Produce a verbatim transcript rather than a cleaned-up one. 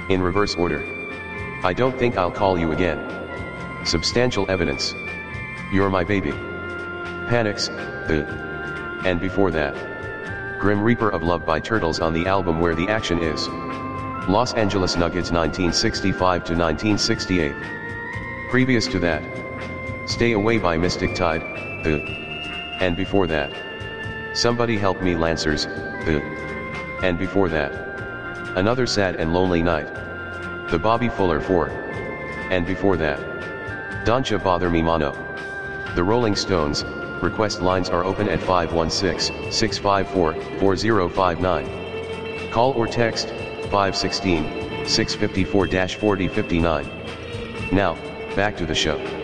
In reverse order. I don't think I'll call you again. Substantial evidence. You're my baby. Panics, the. And before that. Grim Reaper of Love by Turtles on the album Where the Action Is. Los Angeles Nuggets nineteen sixty-five to nineteen sixty-eight. Previous to that. Stay Away by Mystic Tide, the. And before that. Somebody Help Me Lancers, the. And before that. Another Sad and Lonely Night. The Bobby Fuller four. And before that. Don'tcha Bother Me Mono. The Rolling Stones. Request lines are open at five one six, six five four, four zero five nine. Call or text five one six, six five four, four zero five nine. Now, back to the show.